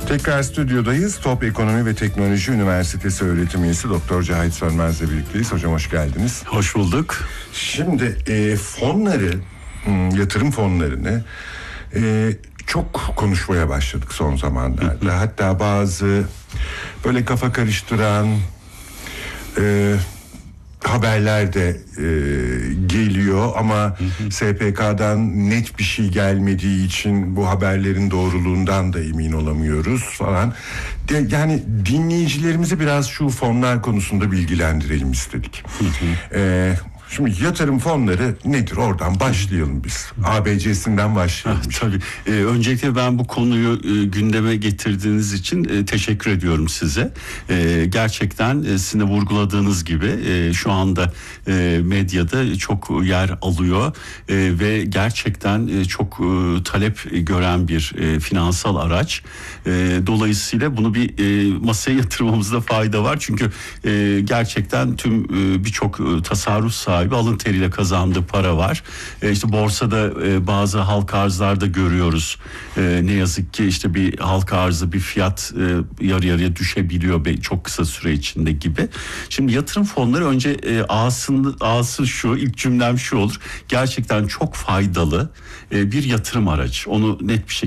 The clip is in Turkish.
Tekrar stüdyodayız. Top Ekonomi ve Teknoloji Üniversitesi öğretim üyesi Doktor Cahit Sönmez'le birlikteyiz. Hocam hoş geldiniz. Hoş bulduk. Şimdi fonları, yatırım fonlarını çok konuşmaya başladık son zamanlarda. Hatta bazı böyle kafa karıştıran haberler de geliyor ama SPK'dan net bir şey gelmediği için bu haberlerin doğruluğundan da emin olamıyoruz falan. Yani dinleyicilerimizi biraz şu fonlar konusunda bilgilendirelim istedik. Şimdi yatırım fonları nedir? Oradan başlayalım biz. ABC'sinden başlayalım. Tabii. Öncelikle ben bu konuyu gündeme getirdiğiniz için teşekkür ediyorum size. Gerçekten sizin de vurguladığınız gibi şu anda medyada çok yer alıyor ve gerçekten çok talep gören bir finansal araç. Dolayısıyla bunu bir masaya yatırmamızda fayda var. Çünkü gerçekten tüm birçok tasarruf sahibi alın teriyle kazandığı para var. İşte borsada bazı halka arzlarda görüyoruz. Ne yazık ki işte bir halka arzı bir fiyat yarı yarıya düşebiliyor çok kısa süre içinde gibi. Şimdi yatırım fonları önce ağası şu, ilk cümlem şu olur. Gerçekten çok faydalı bir yatırım aracı. Onu net bir şekilde